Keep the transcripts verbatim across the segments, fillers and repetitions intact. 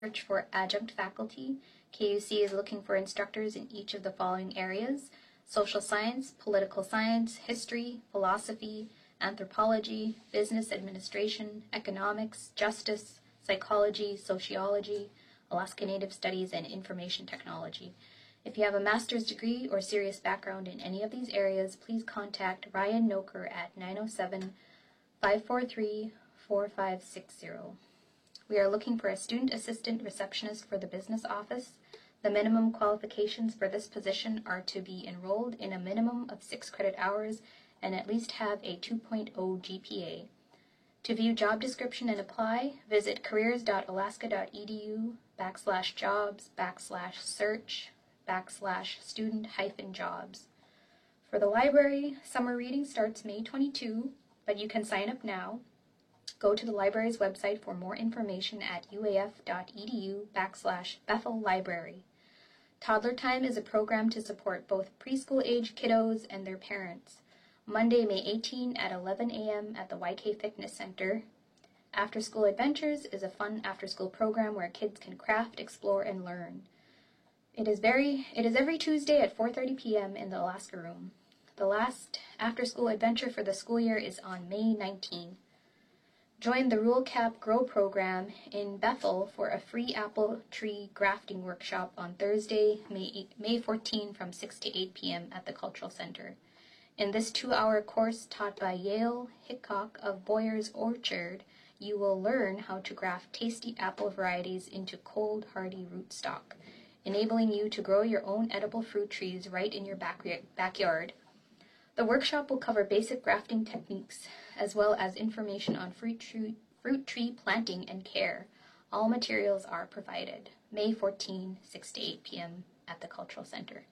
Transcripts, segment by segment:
Search for adjunct faculty. K U C is looking for instructors in each of the following areas: social science, political science, history, philosophy, anthropology, business administration, economics, justice, psychology, sociology, Alaska Native Studies, and information technology. If you have a master's degree or serious background in any of these areas, please contact Ryan Noker at nine oh seven, five four three, four five six zero. We are looking for a student assistant receptionist for the business office. The minimum qualifications for this position are to be enrolled in a minimum of six credit hours and at least have a two point oh G P A. To view job description and apply, visit careers.alaska.edu backslash jobs backslash search backslash student hyphen jobs. For the library, summer reading starts May twenty-second, but you can sign up now. Go to the library's website for more information at uaf.edu backslash Bethel Library. Toddler Time is a program to support both preschool-age kiddos and their parents. Monday, May eighteenth at eleven a.m. at the Y K Fitness Center. After School Adventures is a fun after-school program where kids can craft, explore, and learn. It is very. It is every Tuesday at four thirty p.m. in the Alaska Room. The last after-school adventure for the school year is on May nineteenth. Join the Rural Cap Grow program in Bethel for a free apple tree grafting workshop on Thursday, May fourteenth from six to eight p.m. at the Cultural Center. In this two-hour course taught by Yale Hickok of Boyer's Orchard, you will learn how to graft tasty apple varieties into cold, hardy rootstock, enabling you to grow your own edible fruit trees right in your back- backyard. The workshop will cover basic grafting techniques, as well as information on fruit tree, fruit tree planting and care. All materials are provided. May fourteenth, six to eight p.m. at the Cultural Center.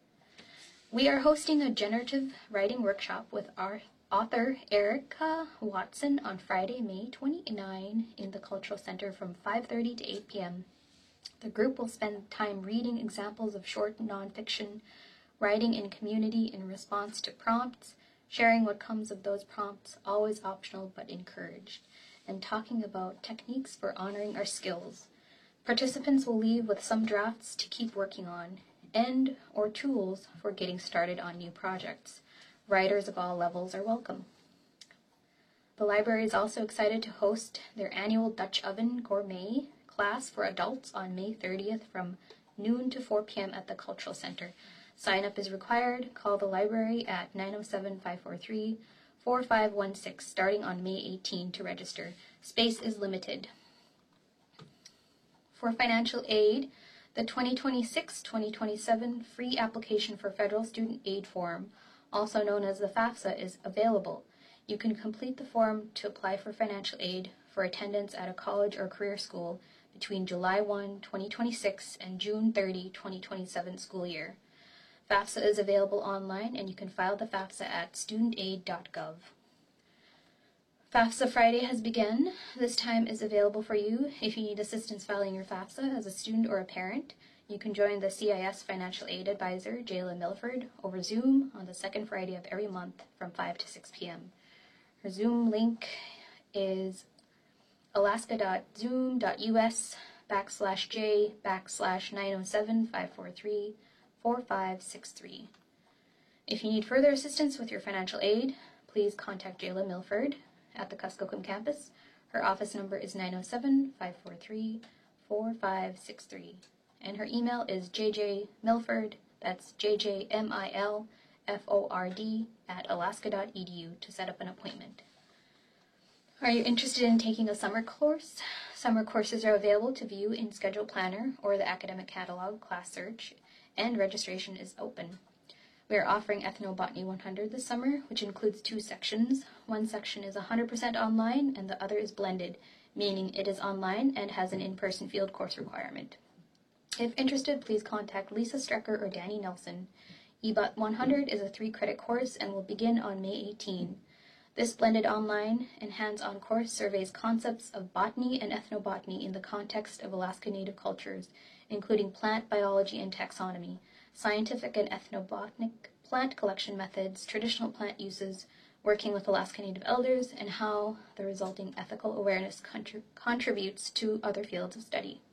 We are hosting a generative writing workshop with our author Erica Watson on Friday, May twenty-ninth in the Cultural Center from five thirty to eight p.m. The group will spend time reading examples of short nonfiction, writing in community in response to prompts, sharing what comes of those prompts, always optional but encouraged, and talking about techniques for honoring our skills. Participants will leave with some drafts to keep working on, and or tools for getting started on new projects. Writers of all levels are welcome. The library is also excited to host their annual Dutch Oven Gourmet class for adults on May thirtieth from noon to four p.m. at the Cultural Center. Sign up is required. Call the library at nine oh seven, five four three, four five one six starting on May eighteenth to register. Space is limited. For financial aid, the twenty twenty-six twenty twenty-seven free application for Federal Student Aid Form, also known as the FAFSA, is available. You can complete the form to apply for financial aid for attendance at a college or career school between July first, twenty twenty-six and June thirtieth, twenty twenty-seven school year. FAFSA is available online, and you can file the FAFSA at student aid dot gov. FAFSA Friday has begun. This time is available for you if you need assistance filing your FAFSA as a student or a parent. You can join the C I S Financial Aid Advisor, Jayla Milford, over Zoom on the second Friday of every month from five to six p.m. Her Zoom link is alaska.zoom.us backslash j backslash 907 543 4563. If you need further assistance with your financial aid, please contact Jayla Milford at the Kuskokwim campus. Her office number is nine oh seven, five four three, four five six three, and her email is jjmilford, that's J J M I L F O R D, at alaska dot e d u to set up an appointment. Are you interested in taking a summer course? Summer courses are available to view in Schedule Planner or the Academic Catalog Class Search, and registration is open. We are offering Ethnobotany one hundred this summer, which includes two sections. One section is one hundred percent online, and the other is blended, meaning it is online and has an in-person field course requirement. If interested, please contact Lisa Strecker or Danny Nelson. E B O T one hundred is a three-credit course and will begin on May eighteenth. This blended online and hands-on course surveys concepts of botany and ethnobotany in the context of Alaska Native cultures, including plant biology and taxonomy, scientific and ethnobotanic plant collection methods, traditional plant uses, working with Alaska Native elders, and how the resulting ethical awareness contri- contributes to other fields of study.